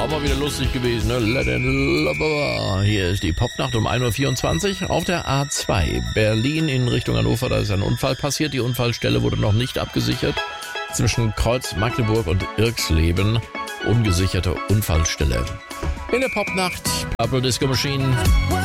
auch mal wieder lustig gewesen, ne? Let it love. Hier ist die Popnacht um 1.24 Uhr auf der A2 Berlin in Richtung Hannover. Da ist ein Unfall passiert. Die Unfallstelle wurde noch nicht abgesichert. Zwischen Kreuz Magdeburg und Irxleben. Ungesicherte Unfallstelle. In der Popnacht Purple Disco Machine.